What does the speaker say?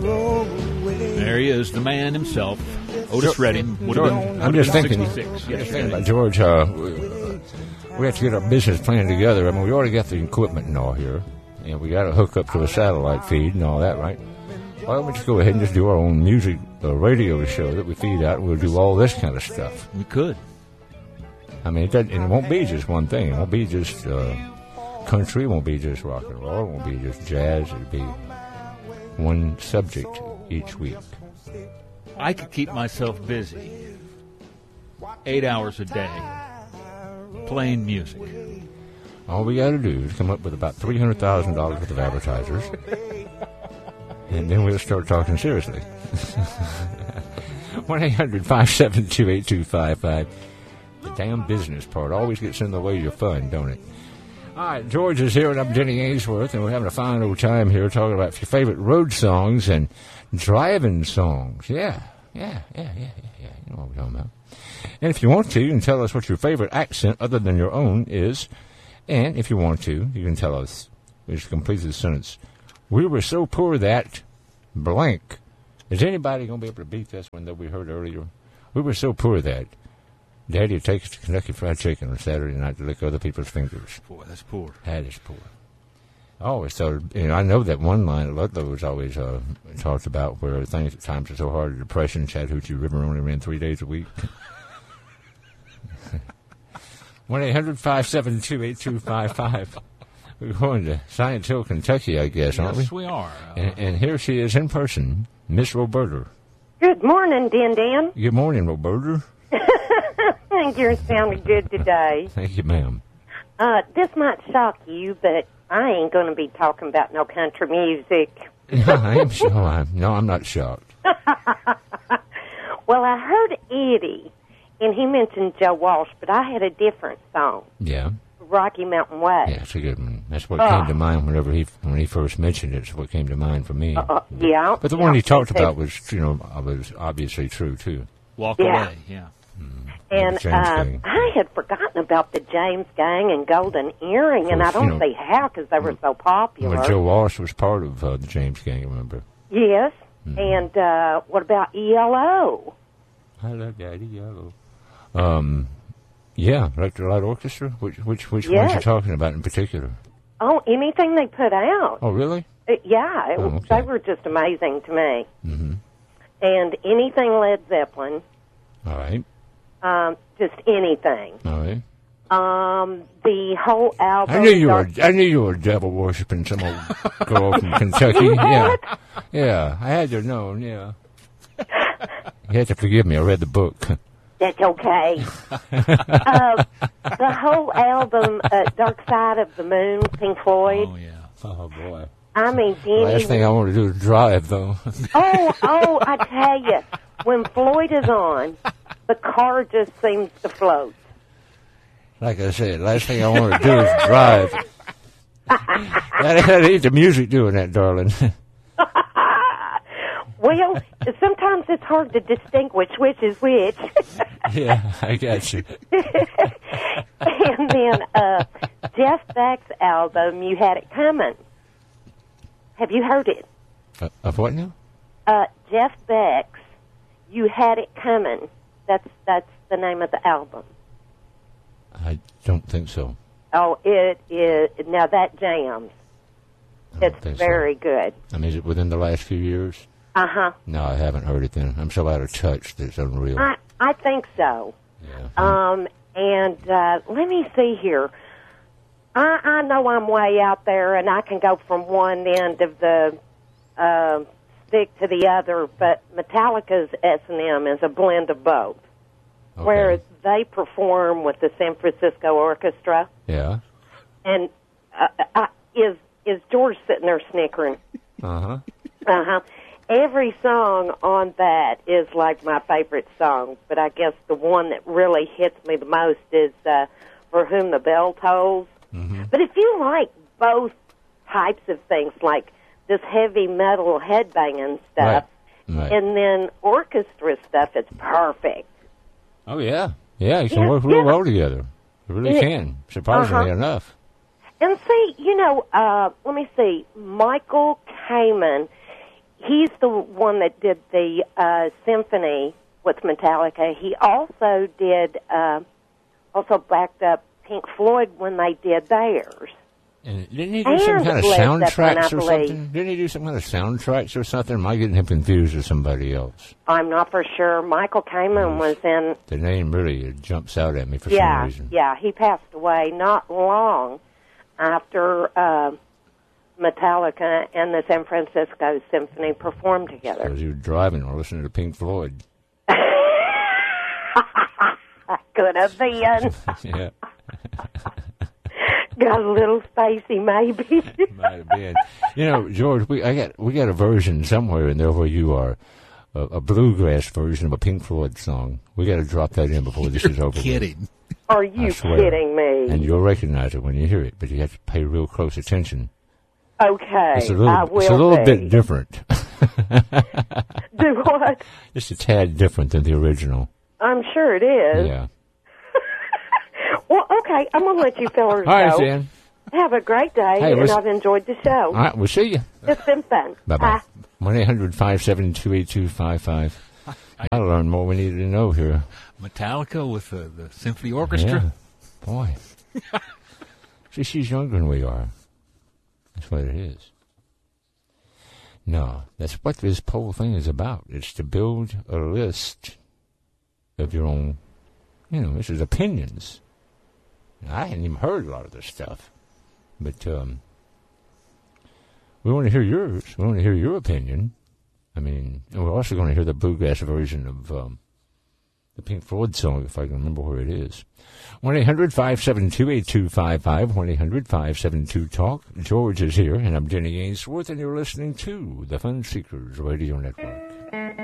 There he is, the man himself, Otis Redding. I'm just thinking about George. We have to get our business plan together. I mean, we already got the equipment and all here, and we got to hook up to a satellite feed and all that, right? Why don't we just go ahead and just do our own music radio show that we feed out, and we'll do all this kind of stuff. We could. I mean, and it won't be just one thing. It won't be just country. It won't be just rock and roll. It won't be just jazz. It'll be one subject each week. I could keep myself busy 8 hours a day playing music. All we got to do is come up with about $300,000 worth of advertisers, and then we'll start talking seriously. 1-800-572-8255. The damn business part always gets in the way of your fun, don't it? All right, George is here, and I'm Jenny Ainsworth, and we're having a fine old time here talking about your favorite road songs and driving songs. Yeah. You know what we're talking about. And if you want to, you can tell us what your favorite accent other than your own is. And if you want to, you can tell us, just complete the sentence, we were so poor that blank. Is anybody going to be able to beat this one that we heard earlier? We were so poor that Daddy takes to Kentucky Fried Chicken on Saturday night to lick other people's fingers. Boy, that's poor. That is poor. I always thought, I know that one line Ludlow was always talked about where things at times are so hard. Depression, Chattahoochee River only ran 3 days a week. 1-800-572-8255. We're going to Science Hill, Kentucky, I guess, aren't we? Yes, we are. And here she is in person, Miss Roberta. Good morning, Dan. Good morning, Roberta. You're sounding good today. Thank you, ma'am. This might shock you, but I ain't going to be talking about no country music. I'm not shocked. Well, I heard Eddie, and he mentioned Joe Walsh, but I had a different song. Yeah. Rocky Mountain Way. Yeah, it's a good one. That's what came to mind when he first mentioned it. It's what came to mind for me. Yeah. But the one he talked about was obviously true, too. Walk Away, yeah. And I had forgotten about the James Gang and Golden Earring, and I don't see how because they were so popular. Well, Joe Walsh was part of the James Gang, remember? Yes. Mm-hmm. And what about ELO? I love that ELO. Yeah, Electric Light Orchestra. Which ones are you talking about in particular? Oh, anything they put out. Oh, really? Yeah, they were just amazing to me. Mm-hmm. And anything Led Zeppelin. All right. Just anything. All right. The whole album. I knew you were devil worshipping some old girl from Kentucky. Yeah. I had to know. Yeah. You have to forgive me. I read the book. That's okay. The whole album, Dark Side of the Moon, Pink Floyd. Oh, yeah. Oh, boy. I mean, last thing I want to do is drive, though. Oh, I tell you, when Floyd is on, the car just seems to float. Like I said, last thing I want to do is drive. That ain't the music doing that, darling. Well, sometimes it's hard to distinguish which is which. Yeah, I got you. And then Jeff Beck's album, You Had It Coming. Have you heard it? Of what now? Jeff Beck's You Had It Coming. That's the name of the album. I don't think so. Oh, it is. Now that jams. It's very good. I mean, is it within the last few years? Uh-huh. No, I haven't heard it then. I'm so out of touch that it's unreal. I think so. Yeah. And let me see here. I know I'm way out there, and I can go from one end of the stick to the other, but Metallica's S&M is a blend of both. Okay. Where they perform with the San Francisco Orchestra. Yeah. And is George sitting there snickering? Uh-huh. Uh-huh. Every song on that is like my favorite song, but I guess the one that really hits me the most is For Whom the Bell Tolls. Mm-hmm. But if you like both types of things, like this heavy metal headbanging stuff, right. and then orchestra stuff, it's perfect. Oh, yeah. Yeah, you can work real well together. You really can, surprisingly enough. And see, let me see, Michael Kamen he's the one that did the symphony with Metallica. He also did, also backed up Pink Floyd when they did theirs. And didn't he do some kind of soundtracks or something? Didn't he do some kind of soundtracks or something? Am I getting him confused with somebody else? I'm not for sure. Michael Kamen was in... The name really jumps out at me for some reason. Yeah, he passed away not long after Metallica and the San Francisco Symphony performed together. Because you were driving or listening to Pink Floyd. Could have been. Yeah. Got a little spacey, maybe. Might have been. You know, George, we got a version somewhere in there where you are, a bluegrass version of a Pink Floyd song. We got to drop that in before this is over. Kidding? Are you kidding me? And you'll recognize it when you hear it, but you have to pay real close attention. Okay, it's a little bit different. Do what? Just a tad different than the original. I'm sure it is. Yeah. Well, okay, I'm going to let you fellers go. All right, Jan. Have a great day, and I've enjoyed the show. All right, we'll see you. It's been fun. Bye-bye. 1-800-572-8255. I learned more we needed to know here. Metallica with the symphony orchestra? Yeah. Boy. See, she's younger than we are. That's what it is. No, that's what this whole thing is about. It's to build a list of your own, this is opinions. I hadn't even heard a lot of this stuff. But we want to hear yours. We want to hear your opinion. I mean, and we're also going to hear the bluegrass version of the Pink Floyd song, if I can remember where it is. 1-800-572-8255, 1-800-572-TALK. George is here, and I'm Jenny Ainsworth, and you're listening to the Fun Seekers Radio Network.